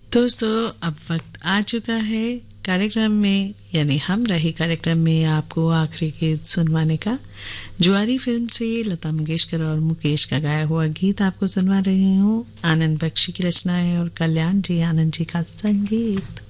दोस्तों अब वक्त आ चुका है कार्यक्रम में यानी हम रहे कार्यक्रम में आपको आखिरी गीत सुनवाने का। जुआरी फिल्म से लता मंगेशकर और मुकेश का गाया हुआ गीत आपको सुनवा रही हूँ। आनंद बख्शी की रचना है और कल्याण जी आनंद जी का संगीत।